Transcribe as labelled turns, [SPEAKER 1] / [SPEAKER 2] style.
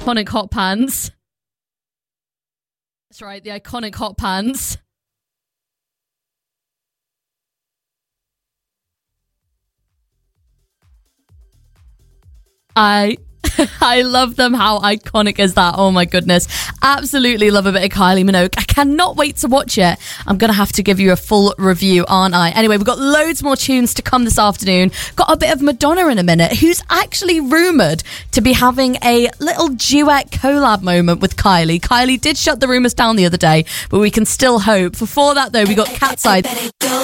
[SPEAKER 1] iconic hot pants. That's right, the iconic hot pants. I love them. How iconic is that? Oh my goodness. Absolutely love a bit of Kylie Minogue. I cannot wait to watch it. I'm going to have to give you a full review, aren't I? Anyway, we've got loads more tunes to come this afternoon. Got a bit of Madonna in a minute, who's actually rumoured to be having a little duet collab moment with Kylie. Kylie did shut the rumours down the other day, but we can still hope. Before that though, we got Cat's Eye.